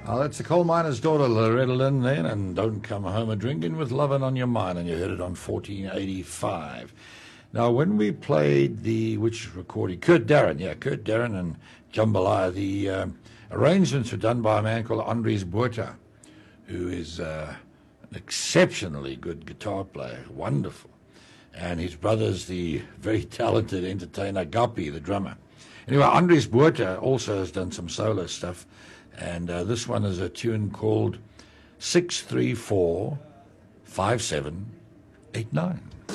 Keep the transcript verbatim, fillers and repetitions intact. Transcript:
Oh, that's the coal miner's daughter, Loretta Lynn, then, and Don't Come Home a Drinking with Lovin' on Your Mind, and you heard it on fourteen eighty-five. Now, when we played the, which recording, Kurt Darren, yeah, Kurt Darren and Jambalaya, the um, arrangements were done by a man called Andries Botha, who is uh, an exceptionally good guitar player, wonderful. And his brother's the very talented entertainer, Guppy, the drummer. Anyway, Andries Botha also has done some solo stuff, and uh, this one is a tune called six three four five seven eight nine.